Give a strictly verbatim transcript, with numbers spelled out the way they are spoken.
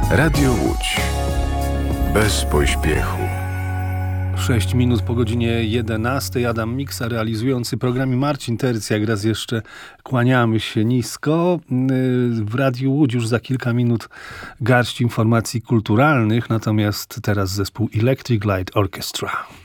Radio Łódź. Bez pośpiechu. sześć minut po godzinie jedenastej. Adam Miksa realizujący program i Marcin Tercjak. Raz jeszcze kłaniamy się nisko. W Radiu Łódź już za kilka minut garść informacji kulturalnych, natomiast teraz zespół Electric Light Orchestra.